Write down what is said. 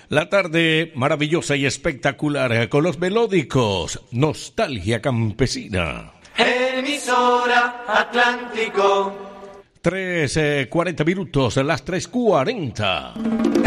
La tarde maravillosa y espectacular con los melódicos. Nostalgia campesina. Emisora Atlántico. 3:40 minutos, las 3:40.